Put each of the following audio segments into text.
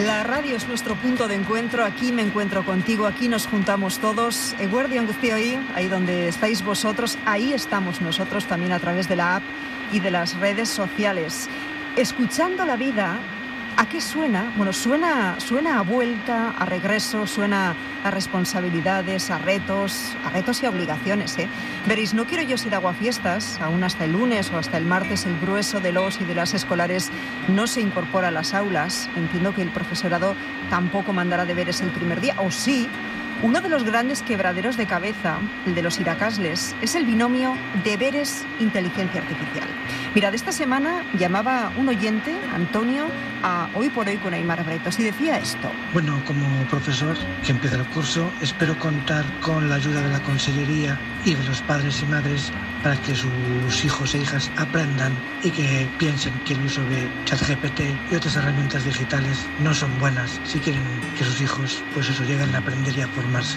La radio es nuestro punto de encuentro, aquí me encuentro contigo, aquí nos juntamos todos. Eguerdion guztioi, ahí donde estáis vosotros, ahí estamos nosotros también a través de la app y de las redes sociales. Escuchando la vida, ¿a qué suena? Bueno, suena a vuelta, a regreso, suena a responsabilidades, a retos y a obligaciones, ¿eh? Veréis, no quiero yo ser aguafiestas, aún hasta el lunes o hasta el martes el grueso de los y de las escolares no se incorpora a las aulas. Entiendo que el profesorado tampoco mandará deberes el primer día, o sí. Uno de los grandes quebraderos de cabeza, el de los iracasles, es el binomio deberes-inteligencia artificial. Mirad, esta semana llamaba un oyente, Antonio, a Hoy por Hoy con Aimar Bretos y decía esto. Bueno, como profesor que empieza el curso, espero contar con la ayuda de la consellería y de los padres y madres para que sus hijos e hijas aprendan y que piensen que el uso de ChatGPT y otras herramientas digitales no son buenas si quieren que sus hijos, lleguen a aprender y a formarse.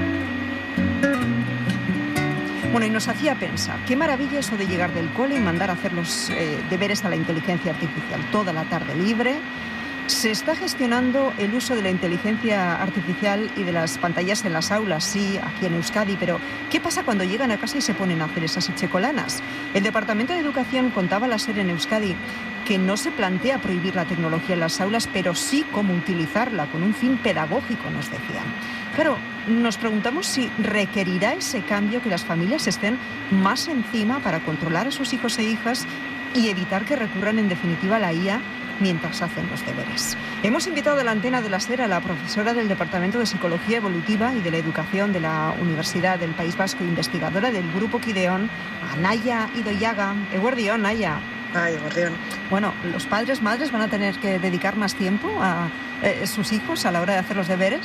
Bueno, y nos hacía pensar, qué maravilla eso de llegar del cole y mandar a hacer los deberes a la inteligencia artificial. Toda la tarde libre. Se está gestionando el uso de la inteligencia artificial y de las pantallas en las aulas, sí, aquí en Euskadi, pero ¿qué pasa cuando llegan a casa y se ponen a hacer esas echecolanas? El Departamento de Educación contaba la SER en Euskadi que no se plantea prohibir la tecnología en las aulas, pero sí cómo utilizarla con un fin pedagógico, nos decían. Claro, nos preguntamos si requerirá ese cambio que las familias estén más encima para controlar a sus hijos e hijas y evitar que recurran en definitiva a la IA mientras hacen los deberes. Hemos invitado a la antena de la SER a la profesora del Departamento de Psicología Evolutiva y de la Educación de la Universidad del País Vasco, investigadora del Grupo Kideon, a Naya Idoyaga. Eguerdion, Naya. Ay, Eguerdion. Bueno, ¿los padres, madres van a tener que dedicar más tiempo a sus hijos a la hora de hacer los deberes?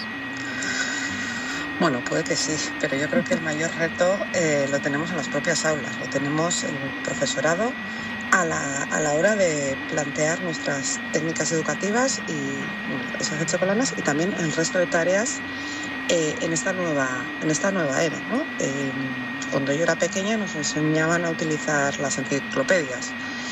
Bueno, puede que sí, pero yo creo que el mayor reto lo tenemos en las propias aulas, lo tenemos el profesorado a la hora de plantear nuestras técnicas educativas y esas echecolanas y también el resto de tareas en esta nueva era, ¿no? Cuando yo era pequeña nos enseñaban a utilizar las enciclopedias.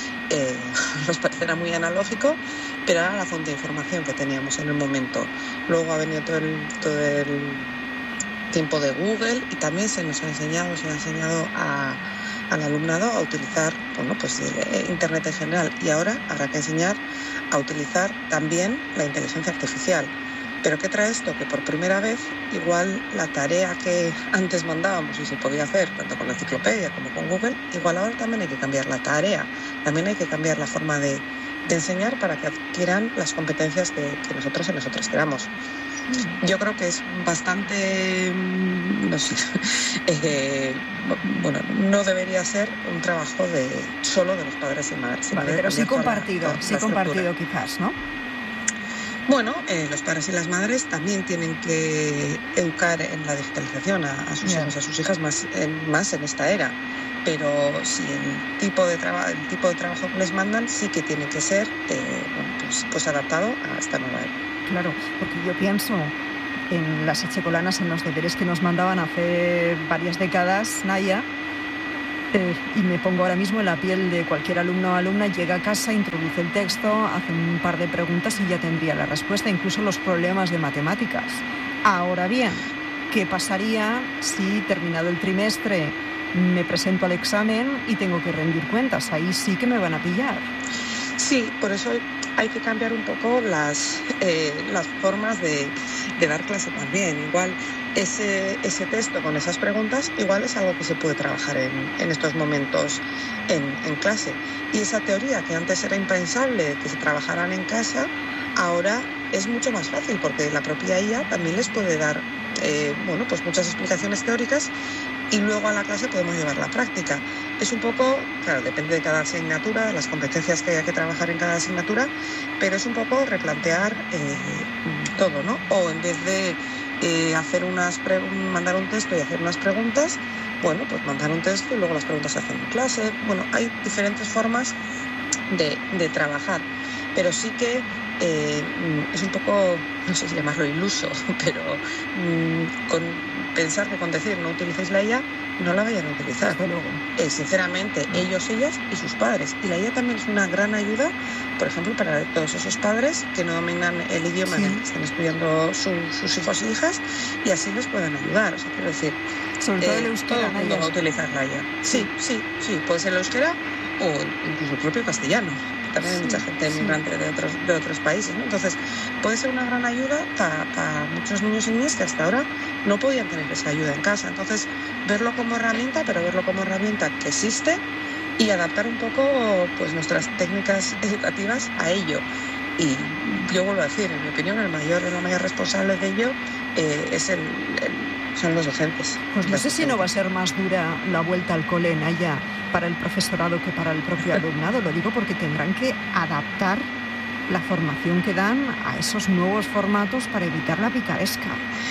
Nos parecerá muy analógico, pero era la fuente de información que teníamos en el momento. Luego ha venido todo el tiempo de Google y también se ha enseñado al alumnado a utilizar Internet en general, y ahora habrá que enseñar a utilizar también la inteligencia artificial. ¿Pero qué trae esto? Que por primera vez igual la tarea que antes mandábamos y se podía hacer tanto con la enciclopedia como con Google, igual ahora también hay que cambiar la tarea, también hay que cambiar la forma de enseñar para que adquieran las competencias que nosotros y nosotras queramos. Yo creo que es bastante, no debería ser un trabajo solo de los padres y madres. Vale, pero sí compartido quizás, ¿no? Bueno, los padres y las madres también tienen que educar en la digitalización a sus hijos, a sus hijas más en esta era. Pero sí, el tipo de trabajo que les mandan sí que tiene que ser adaptado a esta nueva era. Claro, porque yo pienso en las echecolanas, en los deberes que nos mandaban hace varias décadas, Naya, y me pongo ahora mismo en la piel de cualquier alumno o alumna, llega a casa, introduce el texto, hace un par de preguntas y ya tendría la respuesta, incluso los problemas de matemáticas. Ahora bien, ¿qué pasaría si terminado el trimestre me presento al examen y tengo que rendir cuentas? Ahí sí que me van a pillar. Sí, por eso hay que cambiar un poco las formas de dar clase también. Igual ese texto con esas preguntas igual es algo que se puede trabajar en estos momentos en clase. Y esa teoría que antes era impensable que se trabajaran en casa, ahora es mucho más fácil porque la propia IA también les puede dar muchas explicaciones teóricas y luego a la clase podemos llevar la práctica. Es un poco, claro, depende de cada asignatura, de las competencias que haya que trabajar en cada asignatura, pero es un poco replantear todo, ¿no? O en vez de mandar un texto y hacer unas preguntas, mandar un texto y luego las preguntas se hacen en clase. Bueno, hay diferentes formas de trabajar, pero sí que es un poco, no sé si llamarlo iluso, pero pensar que con decir no utilicéis la IA, no la vayan a utilizar. Desde luego. Sinceramente, ellos, ellas y sus padres. Y la IA también es una gran ayuda, por ejemplo, para todos esos padres que no dominan el idioma en el que están estudiando sus hijos e hijas, y así les pueden ayudar. O sea, quiero decir, sobre todo el euskera, todo el mundo va a utilizar la IA. Sí, puede ser el euskera o incluso el propio castellano. También hay mucha gente migrante de otros países, ¿no? Entonces, puede ser una gran ayuda para muchos niños y niñas que hasta ahora no podían tener esa ayuda en casa. Entonces, verlo como herramienta, pero verlo como herramienta que existe, y adaptar un poco pues nuestras técnicas educativas a ello. Y yo vuelvo a decir, en mi opinión, la mayor responsable de ello son los docentes. Pues no sé si no va a ser más dura la vuelta al cole en Haya para el profesorado que para el propio alumnado. Lo digo porque tendrán que adaptar la formación que dan a esos nuevos formatos para evitar la picaresca.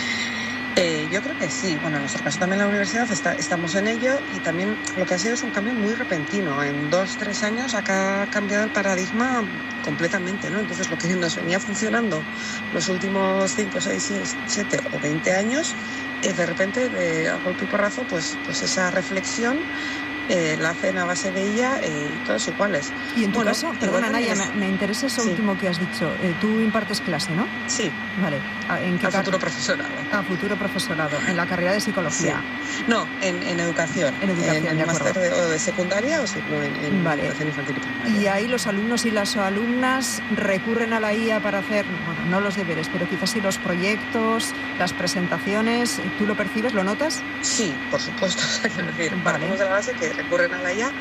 Yo creo que sí. Bueno, en nuestro caso también en la universidad estamos en ello, y también lo que ha sido es un cambio muy repentino. En 2-3 años ha cambiado el paradigma completamente, ¿no? Entonces, lo que nos venía funcionando los últimos 5, 6, 7 o 20 años, de repente, de a golpe y porrazo, pues esa reflexión la hacen a base de ella, todos iguales. Y en tu caso, perdona Naya, me interesa eso último que has dicho. Tú impartes clase, ¿no? Sí. Vale. ¿En qué futuro profesorado. Futuro profesorado, en la carrera de psicología. Sí. No, en educación. En educación, en de acuerdo. Máster de secundaria o en vale. Educación infantil y primaria. Y ahí los alumnos y las alumnas recurren a la IA para hacer, bueno, no los deberes, pero quizás sí los proyectos, las presentaciones. ¿Tú lo percibes, lo notas? Sí, por supuesto. Quiero decir, partimos de la base que recurren a la IA,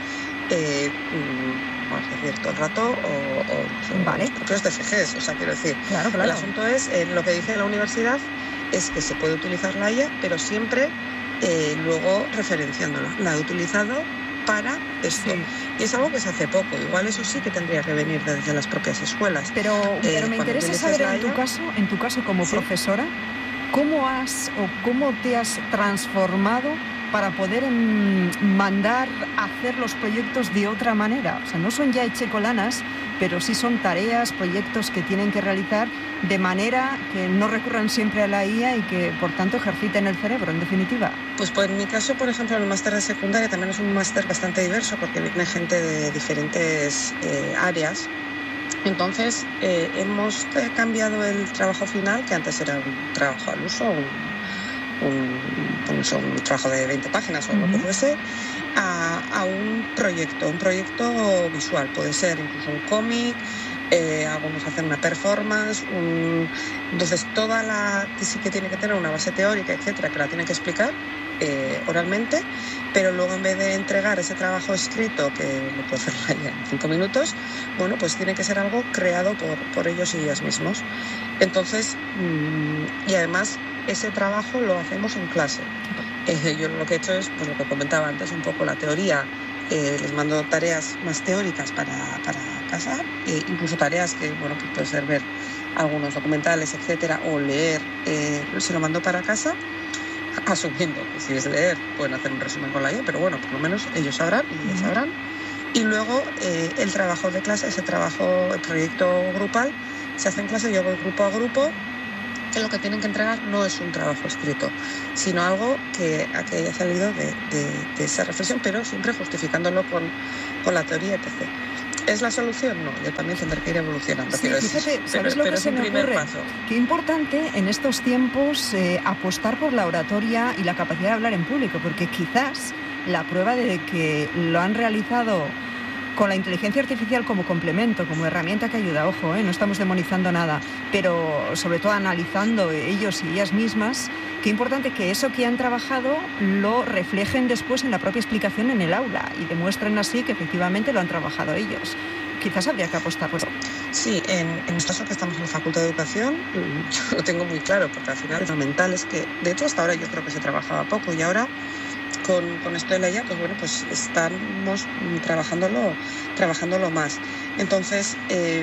vamos a decir, todo el rato, o los propios DFGs. O sea, quiero decir, claro. El asunto es, lo que dice la universidad es que se puede utilizar la IA, pero siempre luego referenciándola. La he utilizado para esto. Sí. Y es algo que se hace poco. Igual eso sí que tendría que venir desde las propias escuelas. Pero me interesa saber en tu caso como profesora, ¿cómo te has transformado para poder mandar a hacer los proyectos de otra manera? O sea, no son ya echecolanas, pero sí son tareas, proyectos que tienen que realizar de manera que no recurran siempre a la IA y que, por tanto, ejerciten el cerebro, en definitiva. Pues en mi caso, por ejemplo, el máster de secundaria también es un máster bastante diverso, porque viene gente de diferentes áreas. Entonces, hemos cambiado el trabajo final, que antes era un trabajo al uso, un trabajo de 20 páginas o lo que fuese, a un proyecto visual. Puede ser incluso un cómic, algunos hacen una performance, entonces que sí que tiene que tener una base teórica, etcétera, que la tienen que explicar oralmente, pero luego en vez de entregar ese trabajo escrito, que lo puede hacer en 5 minutos, bueno, pues tiene que ser algo creado por ellos y ellas mismos. Entonces, y además ese trabajo lo hacemos en clase. Yo lo que he hecho es, pues lo que comentaba antes, un poco la teoría. Les mando tareas más teóricas para casa, incluso tareas que, bueno, pues puede ser ver algunos documentales, etcétera, o leer, se lo mando para casa, asumiendo que si es leer pueden hacer un resumen con la IA, pero bueno, por lo menos ellos sabrán y ellas sabrán. Y luego el trabajo de clase, el proyecto grupal, se hace en clase, yo voy grupo a grupo, que lo que tienen que entregar no es un trabajo escrito, sino algo que haya salido de esa reflexión, pero siempre justificándolo con la teoría, etc. ¿Es la solución? No, yo también tendré que ir evolucionando. Sí, fíjate, ¿sabes lo que se me ocurre? Qué importante en estos tiempos apostar por la oratoria y la capacidad de hablar en público, porque quizás la prueba de que lo han realizado con la inteligencia artificial como complemento, como herramienta que ayuda, ojo, no estamos demonizando nada, pero sobre todo analizando ellos y ellas mismas, qué importante que eso que han trabajado lo reflejen después en la propia explicación en el aula y demuestren así que efectivamente lo han trabajado ellos. Quizás habría que apostar por eso. Sí, en nuestro caso que estamos en la Facultad de Educación, yo lo tengo muy claro, porque al final es fundamental, es que de hecho hasta ahora yo creo que se trabajaba poco y ahora con esto de la IA, pues bueno, pues estamos trabajándolo más. Entonces,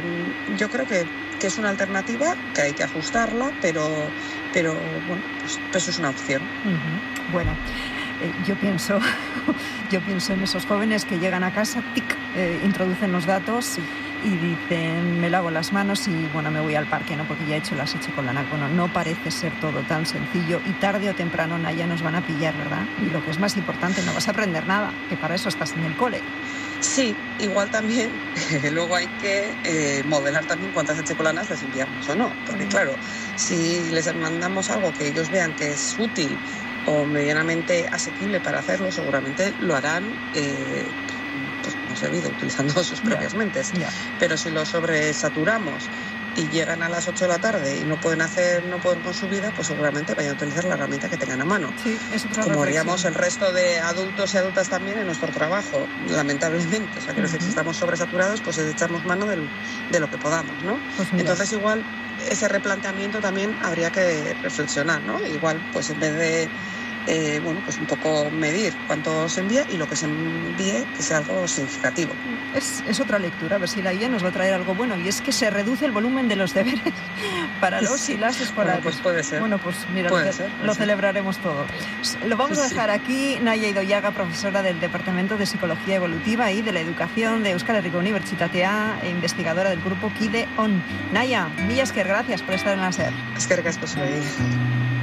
yo creo que es una alternativa, que hay que ajustarla, pero bueno, pues eso es una opción. Uh-huh. Bueno, yo pienso en esos jóvenes que llegan a casa, introducen los datos y dicen, me lavo las manos y bueno, me voy al parque, ¿no? Porque ya he hecho las hecho con la NAC. Bueno, no parece ser todo tan sencillo y tarde o temprano, Naya, nos van a pillar, ¿verdad? Y lo que es más importante, no vas a aprender nada, que para eso estás en el cole. Sí, igual también luego hay que modelar también cuántas chocolanas les enviamos o no, porque claro, si les mandamos algo que ellos vean que es útil o medianamente asequible para hacerlo, seguramente lo harán, pues como se ha oído, utilizando sus propias mentes. Pero si lo sobresaturamos y llegan a las 8 de la tarde y no pueden con su vida, pues seguramente vayan a utilizar la herramienta que tengan a mano. Sí, es otra como reflexión. haríamos el resto de adultos y adultas también en nuestro trabajo, lamentablemente. O sea, quiero decir, si estamos sobresaturados, pues echamos mano de lo que podamos, ¿no? Pues entonces igual ese replanteamiento también habría que reflexionar, ¿no? Igual, pues en vez de pues un poco medir cuánto se envía y lo que se envíe que sea algo significativo. Es otra lectura, a ver si la IA nos va a traer algo bueno, y es que se reduce el volumen de los deberes para los y las escolares. Bueno, pues puede ser. Bueno, pues mira, lo celebraremos todo. Lo vamos a dejar aquí. Naya Idoiaga, profesora del Departamento de Psicología Evolutiva y de la Educación de Euskal Herriko Unibertsitatea e investigadora del grupo KIDE ON. Naya, mila esker, gracias por estar en la SER. Eskerrik asko zuei.